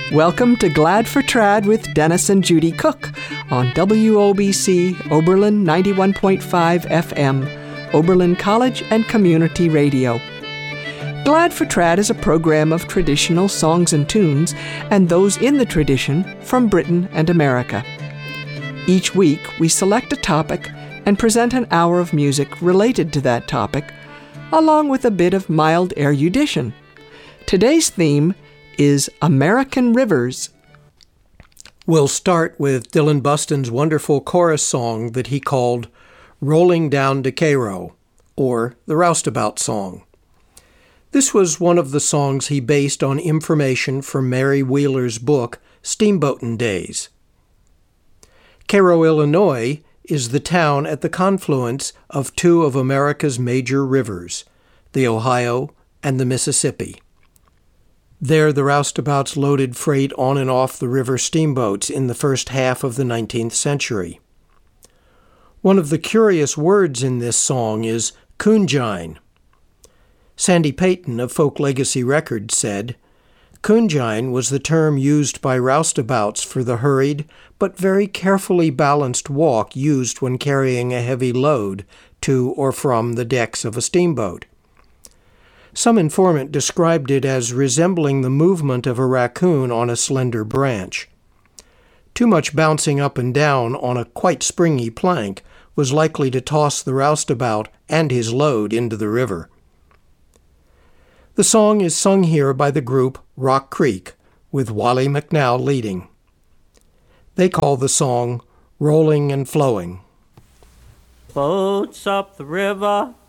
Welcome to Glad for Trad with Dennis and Judy Cook on WOBC Oberlin 91.5 FM, Oberlin College and Community Radio. Glad for Trad is a program of traditional songs and tunes and those in the tradition from Britain and America. Each week, we select a topic and present an hour of music related to that topic, along with a bit of mild erudition. Today's theme is American Rivers. We'll start with Dylan Buston's wonderful chorus song that he called Rolling Down to Cairo, or the Roustabout Song. This was one of the songs he based on information from Mary Wheeler's book, Steamboatin' Days. Cairo, Illinois, is the town at the confluence of two of America's major rivers, the Ohio and the Mississippi. There, the roustabouts loaded freight on and off the river steamboats in the first half of the 19th century. One of the curious words in this song is coonjine. Sandy Payton of Folk Legacy Records said, "Coonjine was the term used by roustabouts for the hurried but very carefully balanced walk used when carrying a heavy load to or from the decks of a steamboat. Some informant described it as resembling the movement of a raccoon on a slender branch. Too much bouncing up and down on a quite springy plank was likely to toss the roustabout and his load into the river." The song is sung here by the group Rock Creek, with Wally McNow leading. They call the song Rolling and Flowing. Boats up the river,